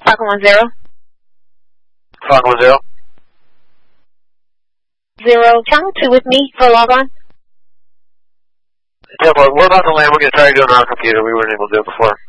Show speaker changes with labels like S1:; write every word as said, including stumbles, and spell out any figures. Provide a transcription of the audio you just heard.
S1: Falcon one zero.
S2: Falcon one zero.
S1: Zero, channel two with me for log on.
S2: Tell you what, we're about to land. We're going to try to do it on our computer. We weren't able to do it before.